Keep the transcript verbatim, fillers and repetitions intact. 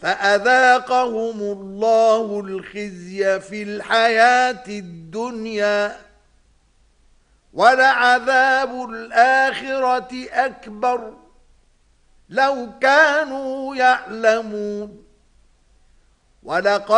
فأذاقهم الله الخزي في الحياة الدنيا ولعذاب الآخرة أكبر لو كانوا يعلمون. ولقد